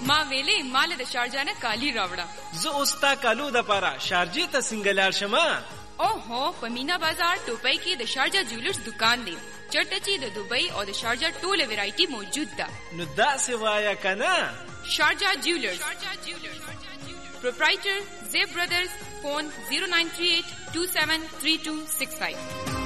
ما ویلې مال د شارجه نه کالی راوړه. زه اوستا کالو د پاره شارجه ته سنگلار شمه. اوهو په مینا بازار ټوپۍ کې د شارجه جولرز دکان دی. چرته چې د دوبۍ او د شارجه ټوله ورایټي موجود ده. نو دا سوایا کنه شارجه جولرز. Proprietor Zeb Brothers. Phone 0938273265.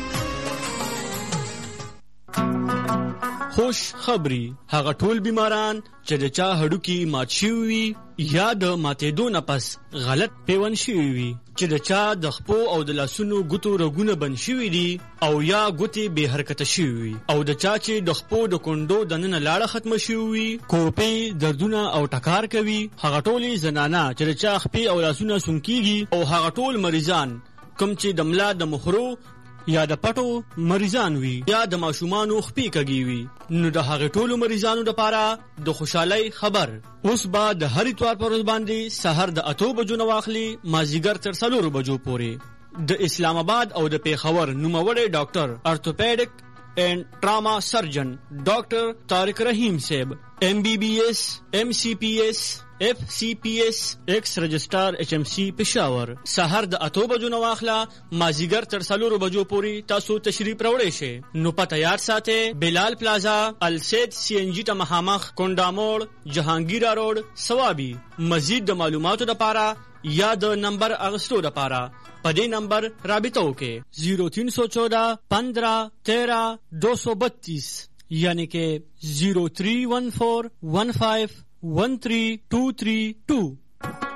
خوش خبری هغه ټول بیماران چې د چا هډوکی مات شوی وي یا د ماتېدو نه پس غلط پیوند شوی وي، چې د چا د خپو او د لاسونو ګوتو رګونه بند شوي دي او یا ګوتې بې حرکته شوي وي، او د چا چې د خپو د کونډو دننه لاړه ختمه شوي وي، کوپې دردونه او ټکار کوي، هغه ټولې زنانه چې د چا خپې او لاسونه سونکېږي، او هغه ټول مریضان کوم چې د ملا د مخرو یا د پټو مریضان وي یا د ماشومانو خپې کږي وي، نو د هغه ټولو مریضانو لپاره د خوشحالۍ خبر. اوس به د هر اتوار پر ورځ باندې سحر د 8 بجو نه واخلي مازیګر تر 4 بجو پورې د اسلام آباد او د پیښور نوموړی ډاکټر ارتوپیډک اینڈ ټراما سرجن ډاکټر طارق رحیم صاحب MBBS MCPS FCPS ایکس رجسٹر HMC پېښور سحر د 8 بجو نه واخله مازیګر تر 4 بجو پورې تاسو تشریف راوړئ شئ. نو پته یاد ساتئ بلال پلازا السید CNG ته مخامخ کونډاموړ جهانگیرا روډ سوابي. مزید د معلوماتو لپاره یا د نمبر اغستو لپاره په دې نمبر رابطه وکړئ 0314 15 13 232 یعنی کې 0314 15 13232.